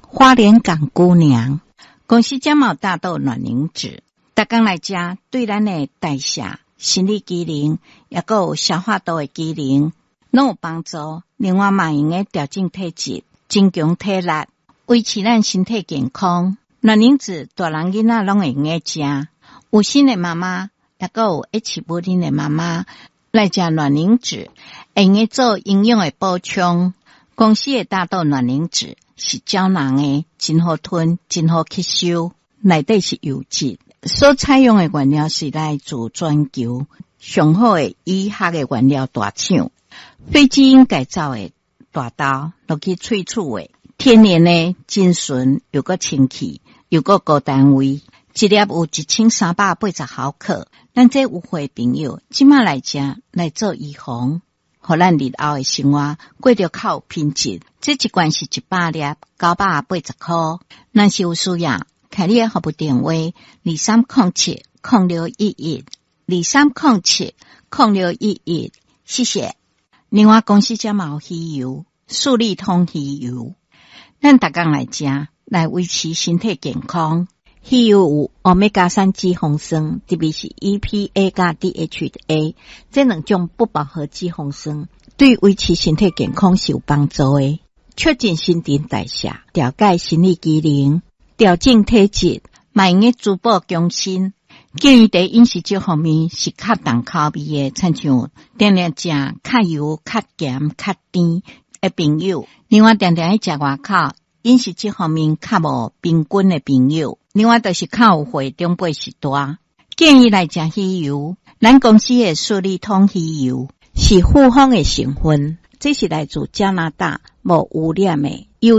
花莲港姑娘，公司加毛大豆卵磷脂，逐工来食，对咱的代谢、生理机能，也有消化道的机能，拢有帮助。另外嘛，用个调整体质，增强体力，维持咱身体健康。卵磷脂大人囡仔拢会用个食，有心的妈妈，也有H无磷的妈妈来食卵磷脂，会用个做营养的补充。公司的大豆卵磷脂是胶囊的，真好吞，真好吸收，内底是油脂。所采用的原料是来自全球上好的医学的原料大厂，非基因改造的大豆落去萃取的，天然的真纯，又个清气，又个高单位，一粒有1380毫克。咱这有货朋友，即马来食来做预防，互咱日后的生活过得较有品质。这一罐是100粒，980块。若是有需要，开你的服务电话2307-0611，2307-0611，谢谢。另外公司加毛鱼油，素利通鱼油，咱逐工来食，来维持身体健康。鱼油有Omega-3脂肪酸，特别是 EPA 加 DHA， 这两种不饱和脂肪酸对维持身体健康是有帮助的，促进新陈代谢，调节生理机能，调整体质，嘛用个滋补强身。建议在饮食这方面是较重口味的，亲像定定食较油、较咸、较甜的朋友，另外定定去食外口饮食这方面较无平均的朋友，另外就是较有血中背时大，建议来食鱼油。咱公司的素利通鱼油是复方的成分，这是来自加拿大无污染的。